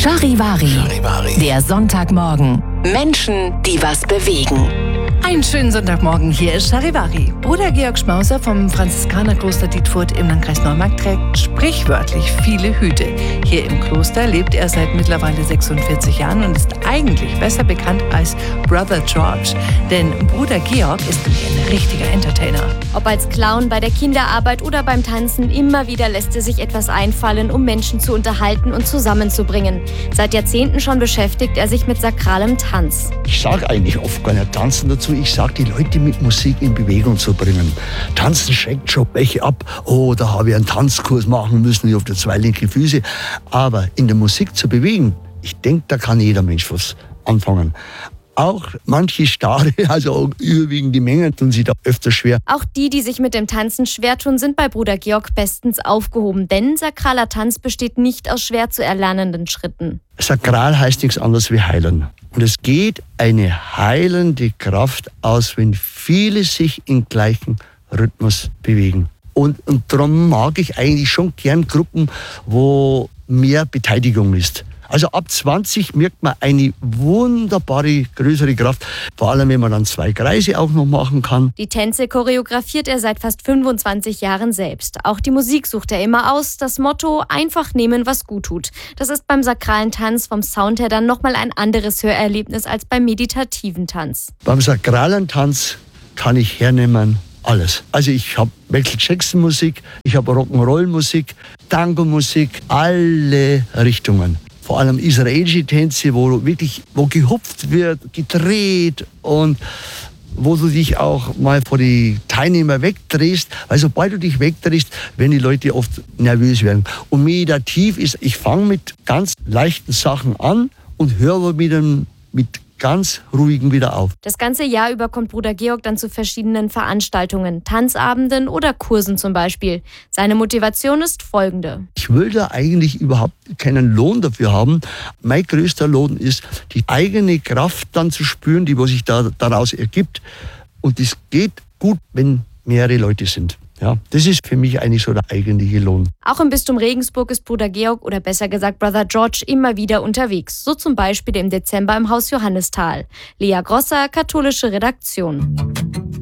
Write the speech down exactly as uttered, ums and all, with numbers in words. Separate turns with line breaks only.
Charivari,
Charivari.
Der Sonntagmorgen. Menschen, die was bewegen.
Einen schönen Sonntagmorgen, hier ist Charivari. Bruder Georg Schmauser vom Franziskanerkloster Dietfurt im Landkreis Neumarkt trägt sprichwörtlich viele Hüte. Hier im Kloster lebt er seit mittlerweile sechsundvierzig Jahren und ist eigentlich besser bekannt als Brother George. Denn Bruder Georg ist nämlich ein richtiger Entertainer.
Ob als Clown, bei der Kinderarbeit oder beim Tanzen, immer wieder lässt er sich etwas einfallen, um Menschen zu unterhalten und zusammenzubringen. Seit Jahrzehnten schon beschäftigt er sich mit sakralem Tanz.
Ich sage eigentlich oft gar nicht Tanzen dazu. Ich sage, die Leute mit Musik in Bewegung zu bringen. Tanzen schreckt schon welche ab. Oh, da habe ich einen Tanzkurs machen müssen, ich auf der zwei linke Füße. Aber in der Musik zu bewegen, ich denke, da kann jeder Mensch was anfangen. Auch manche Starre, also überwiegend die Mengen, tun sich da öfter schwer.
Auch die, die sich mit dem Tanzen schwer tun, sind bei Bruder Georg bestens aufgehoben. Denn sakraler Tanz besteht nicht aus schwer zu erlernenden Schritten.
Sakral heißt nichts anderes wie heilen. Und es geht eine heilende Kraft aus, wenn viele sich im gleichen Rhythmus bewegen. Und, und darum mag ich eigentlich schon gern Gruppen, wo mehr Beteiligung ist. Also ab zwanzig merkt man eine wunderbare, größere Kraft. Vor allem, wenn man dann zwei Kreise auch noch machen kann.
Die Tänze choreografiert er seit fast fünfundzwanzig Jahren selbst. Auch die Musik sucht er immer aus. Das Motto, einfach nehmen, was gut tut. Das ist beim sakralen Tanz vom Sound her dann nochmal ein anderes Hörerlebnis als beim meditativen Tanz.
Beim sakralen Tanz kann ich hernehmen alles. Also ich habe Michael Jackson Musik, ich habe Rock'n'Roll Musik, Tango Musik, alle Richtungen. Vor allem israelische Tänze, wo wirklich wo gehupft wird, gedreht und wo du dich auch mal vor die Teilnehmer wegdrehst. Weil sobald du dich wegdrehst, werden die Leute oft nervös werden. Und meditativ ist, ich fange mit ganz leichten Sachen an und höre aber mit, mit ganz ruhigen wieder auf.
Das ganze Jahr über kommt Bruder Georg dann zu verschiedenen Veranstaltungen, Tanzabenden oder Kursen zum Beispiel. Seine Motivation ist folgende.
Ich will da eigentlich überhaupt keinen Lohn dafür haben. Mein größter Lohn ist, die eigene Kraft dann zu spüren, die was sich da, daraus ergibt. Und das geht gut, wenn mehrere Leute sind. Ja, das ist für mich eigentlich so der eigentliche Lohn.
Auch im Bistum Regensburg ist Bruder Georg oder besser gesagt Brother George immer wieder unterwegs. So zum Beispiel im Dezember im Haus Johannisthal. Lea Grosser, katholische Redaktion.